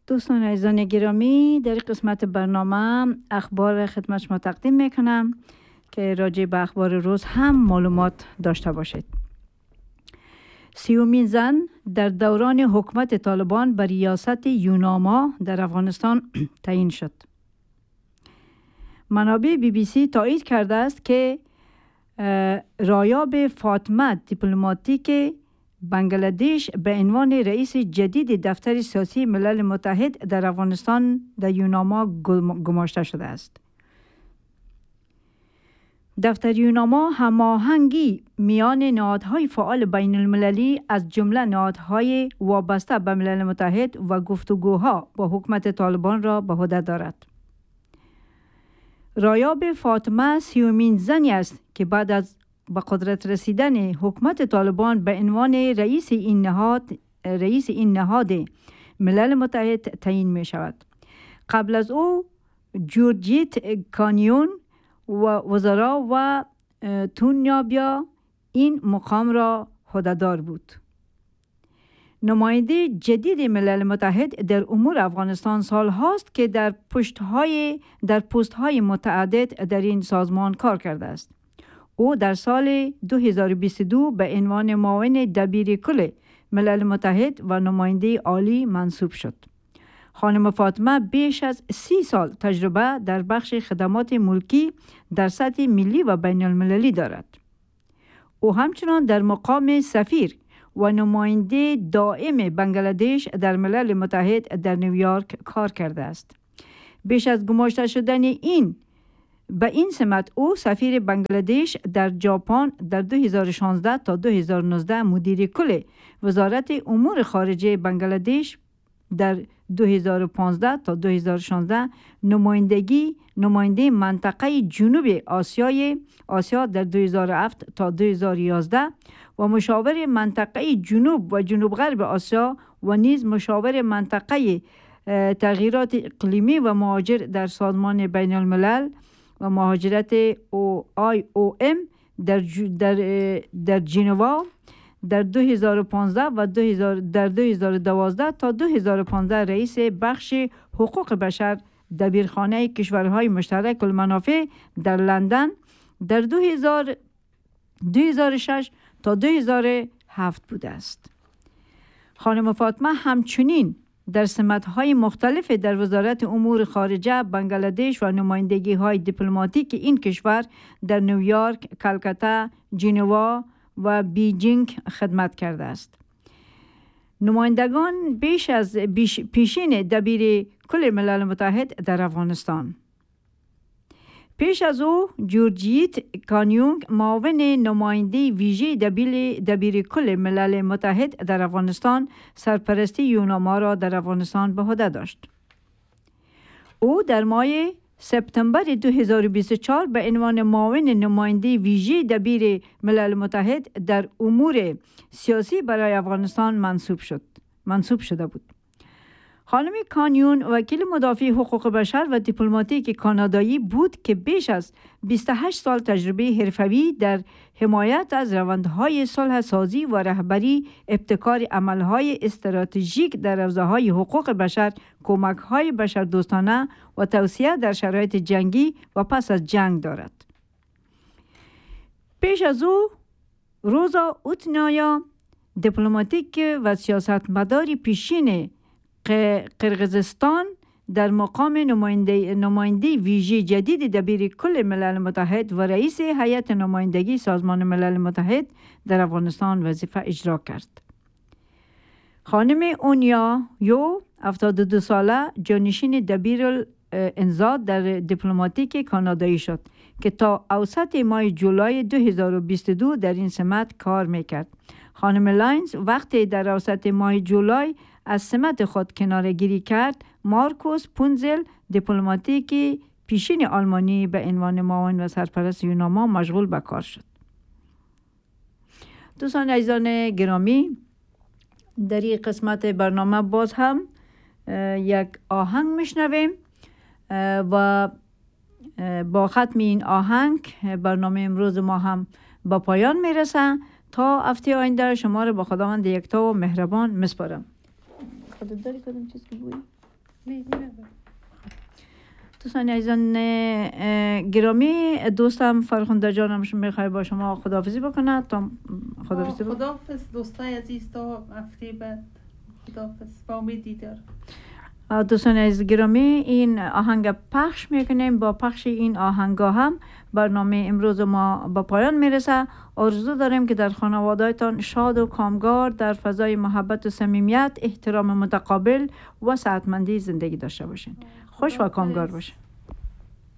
دوستان عزیزان گرامی، در قسمت برنامه اخبار خدمت شما تقدیم میکنم که راجع به اخبار روز هم معلومات داشته باشید. 30مین زن در دوران حکومت طالبان به ریاست یوناما در افغانستان تعیین شد. منابع BBC تایید کرده است که رایاب فاطمه دیپلماتیک بنگلادش به عنوان رئیس جدید دفتر سیاسی ملل متحد در افغانستان در یوناما گماشته شده است. دفتر یوناما هماهنگی میان نهادهای فعال بین المللی از جمله نهادهای وابسته به ملل متحد و گفتگوها با حکومت طالبان را به عهده دارد. رایاب فاطمه 30مین زنی است که بعد از به قدرت رسیدن حکومت طالبان به عنوان رئیس این نهاد ملل متحد تعیین می شود. قبل از او جورجیت کانیون و وزرا و تونیابیا این مقام را عهده‌دار بود. نماینده جدید ملل متحد در امور افغانستان سال هاست که در پست‌های متعدد در این سازمان کار کرده است. او در سال 2022 به عنوان معاون دبیر کل ملل متحد و نماینده عالی منصوب شد. خانم فاطمه بیش از 30 سال تجربه در بخش خدمات ملکی در سطح ملی و بین المللی دارد. او همچنان در مقام سفیر و نماینده دائم بنگلادش در ملل متحد در نیویورک کار کرده است. بیش از گماشته شدن به این سمت او سفیر بنگلادش در ژاپن در 2016 تا 2019 مدیر کل وزارت امور خارجه بنگلادش، در 2015 تا 2016 نماینده منطقه جنوب آسیا در 2007 تا 2011 و مشاور منطقه جنوب و جنوب غرب آسیا و نیز مشاور منطقه تغییرات اقلیمی و مهاجر در سازمان بین الملل و مهاجرت IOM در ژنوا در 2015 و در 2012 تا 2015 رئیس بخش حقوق بشر دبیرخانه کشورهای مشترک المنافع در لندن در 2006 تا 2007 بوده است. خانم فاطمه همچنین در سمت‌های مختلف در وزارت امور خارجه بنگلادش و نمایندگی‌های دیپلماتیک این کشور در نیویورک، کلکته، ژنوا و بیجینگ خدمت کرده است. نمایندگان پیشین دبیر کل ملل متحد در افغانستان. پیش از او جورجیت کانیونگ معاون نماینده ویژه دبیر کل ملل متحد در افغانستان سرپرستی یوناما را در افغانستان به عهده داشت. او در ماه سپتامبر 2024 به عنوان معاون نماینده ویژه دبیر ملل متحد در امور سیاسی برای افغانستان منصوب شده بود. خانم کانیون وکیل مدافع حقوق بشر و دیپلماتیک کانادایی بود که بیش از 28 سال تجربه حرفه‌ای در حمایت از روندهای صلح سازی و رهبری ابتکار عملهای استراتژیک در حوزه‌های حقوق بشر، کمک‌های بشردوستانه و توسعه در شرایط جنگی و پس از جنگ دارد. پیش از او روزا اوتنایا دیپلماتیک و سیاستمدار پیشین قرقیزستان در مقام نماینده ویژه جدید دبیر کل ملل متحد و رئیس هیئت نمایندگی سازمان ملل متحد در افغانستان وظیفه اجرا کرد. خانم اونیا یو 72 ساله جانشین دبیر انزاد در دیپلماتیک کانادایی شد که تا اواسط ماه جولای 2022 در این سمت کار میکرد. خانم لاینز وقتی در اواسط ماه جولای از سمت خود کناره‌گیری کرد، مارکوس پونزل دیپلماتیک پیشین آلمانی به عنوان معاون و سرپرست یوناما مشغول به کار شد. دوستان عزیزان گرامی، در این قسمت برنامه باز هم یک آهنگ میشنویم و با ختم این آهنگ برنامه امروز ما هم با پایان میرسه. تا هفته آینده شما رو با خداوند یکتا و مهربان میسپارم. خودت داری کدوم چیز که بویی؟ دوستان عزیزان گرامی، دوستم فرخنده جانم میخوای با شما خداحافظی بکنه تا خداحافظی بکنه. خداحافظ دوستای عزیز، تا هفته بعد. خداحافظ، با امید دیدار. دوستان عزیز گرامی، این آهنگ پخش میکنیم. با پخش این آهنگا هم برنامه امروز ما با پایان میرسه. آرزو داریم که در خانواده‌تان شاد و کامگار در فضای محبت و صمیمیت، احترام متقابل و سعادتمندی زندگی داشته باشین. خوش و کامگار باشین.